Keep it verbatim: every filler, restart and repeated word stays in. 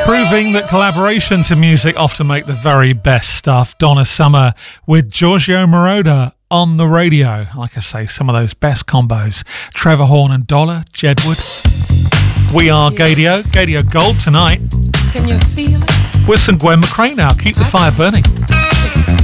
Proving that collaborations in music often make the very best stuff. Donna Summer with Giorgio Moroder on the radio. Like I say, some of those best combos. Trevor Horn and Dollar, Jedward. We are Gadio, Gadio Gold tonight. Can you feel it? With some Gwen McCrae now. Keep the fire burning.